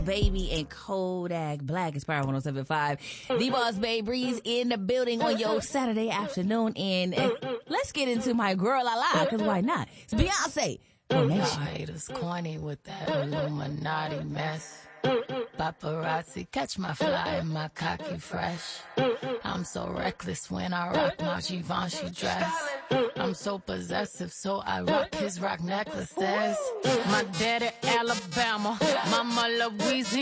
Baby and Kodak Black. It's Power 107.5. The Boss Babe Breeze in the building on your Saturday afternoon. And let's get into my girl La, because why not? It's Beyonce. Y'all haters corny with that Illuminati mess. Paparazzi, catch my fly and my cocky fresh. I'm so reckless when I rock my Givenchy dress. I'm so possessive, so I rock his rock necklaces. My daddy Alabama, mama Louisiana.